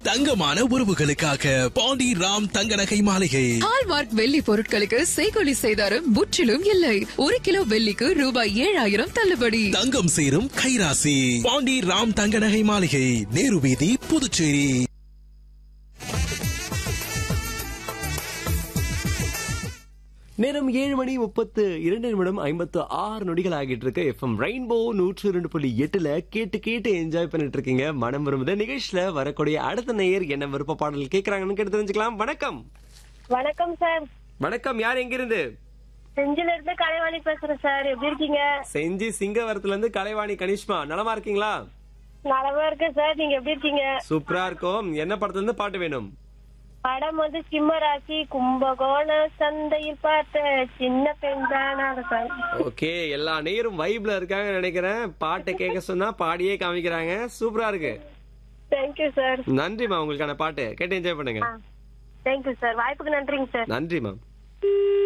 தங்கமான உறவுகளுக்காக பாண்டி ராம் தங்க நகை மாளிகை. ஹால்மார்க் வெள்ளி பொருட்களுக்கு செய்கூலி சேதாரம் முற்றிலும் இல்லை. 1 கிலோ வெள்ளிக்கு ரூபாய் 7000 தள்ளுபடி. தங்கம் சேரும் கைராசி பாண்டி ராம் தங்க நகை மாளிகை, நேரு வீதி, புதுச்சேரி. நேரம் 7:32:56 ஆகிட்டு இருக்கு. FM ரெயின்போ 102.8 கேட்டு என்ஜாய் பண்ணிட்டு இருக்கீங்க. மனம் விரும்புத நிகழ்ச்சியில வரக்கூடிய அடுத்த நேயர் என்ன விருப்ப பாடல் கேட்கறாங்கன்னு கேட்டு தெரிஞ்சுக்கலாம். வணக்கம். வணக்கம் சார். வணக்கம். யார் எங்க இருந்து? செஞ்சில இருந்து கலைவாணி பேசுறேன் சார். எப்படி இருக்கீங்க? செஞ்சி சிங்கவரத்துல இருந்து கலைவாணி கனிஷ்மா. நலமா இருக்கீங்களா? நலமா இருக்கேன் சார். நீங்க எப்படி இருக்கீங்க? சூப்பரா இருக்கும். என்ன படத்துல இருந்து பாட்டு வேணும்? படம் வந்து சிம்மராசி கும்பகோண சந்தையில் பார்த்த சின்ன பெண் தானா சார். ஓகே, எல்லா நேயரும் வைப்ல இருக்காங்க நினைக்கிறேன். பாட்டை கேட்க சொன்னா பாடியே காமிக்கிறாங்க. சூப்பரா இருக்கு. Thank you sir. நன்றிமா. உங்களுக்கான பாட்டு கேட்டு என்ஜாய் பண்ணுங்க. Thank you sir. வாய்ப்புக்கு நன்றிங்க சார். நன்றி மேம்.